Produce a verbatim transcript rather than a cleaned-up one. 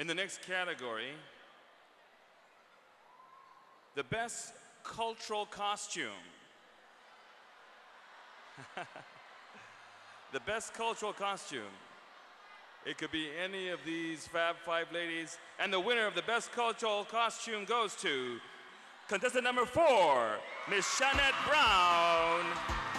In the next category, the best cultural costume. The best cultural costume. It could be any of these Fab Five ladies, and the winner of the best cultural costume goes to contestant number four, Miss Shanette Brown.